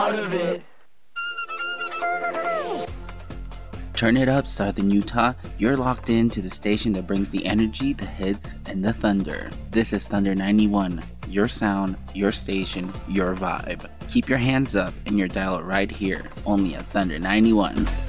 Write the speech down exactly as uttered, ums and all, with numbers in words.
out of it. Turn it up, Southern Utah. You're locked in to the station that brings the energy, the hits, and the thunder. This is Thunder ninety-one. Your sound, your station, your vibe. Keep your hands up and your dial right here, only at Thunder ninety-one.